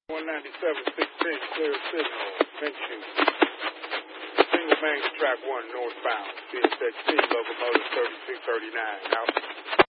197.16, clear signal, mention. Single main track 1 northbound, CSXT, locomotive 3639, out.